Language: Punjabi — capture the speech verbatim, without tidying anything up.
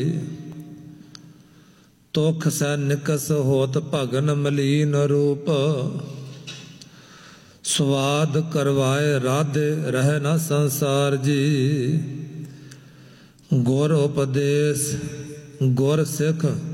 ਤੁਖ ਸੈ ਨਿਕਸ ਹੋਤ ਭਗਨ ਮਲੀਨ ਰੂਪ। ਸਵਾਦ ਕਰਵਾਏ ਰਾਧੇ ਰਹਿ ਨਾ ਸੰਸਾਰ ਜੀ। ਗੁਰ ਉਪਦੇਸ਼ ਗੁਰ ਸਿੱਖ